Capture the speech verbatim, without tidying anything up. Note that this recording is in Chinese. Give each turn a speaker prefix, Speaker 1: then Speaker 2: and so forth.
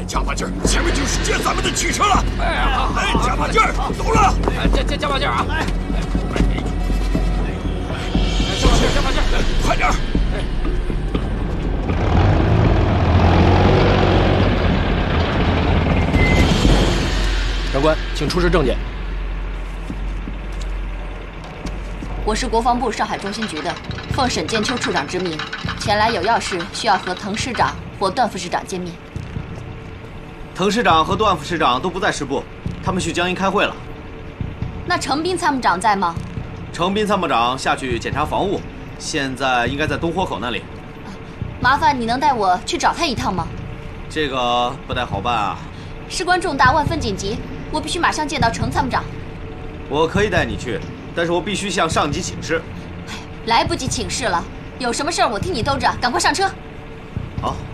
Speaker 1: 再加把劲儿，前面就是接咱们的汽车了。哎，好，哎，加把劲儿，走了。
Speaker 2: 哎，加加加把劲儿啊！来，加把劲儿，加把劲儿，
Speaker 1: 快点儿！
Speaker 2: 长官，请出示证件。
Speaker 3: 我是国防部上海中心局的，奉沈建秋处长之命，前来有要事需要和滕师长或段副师长见面。
Speaker 4: 滕师长和段副师长都不在师部，他们去江阴开会了。
Speaker 3: 那程斌参谋长在吗？
Speaker 4: 程斌参谋长下去检查防务，现在应该在东豁口那里。
Speaker 3: 麻烦你能带我去找他一趟吗？
Speaker 4: 这个不太好办啊。
Speaker 3: 事关重大，万分紧急，我必须马上见到程参谋长。
Speaker 4: 我可以带你去，但是我必须向上级请示。
Speaker 3: 来不及请示了，有什么事儿我替你兜着，赶快上车。
Speaker 4: 好。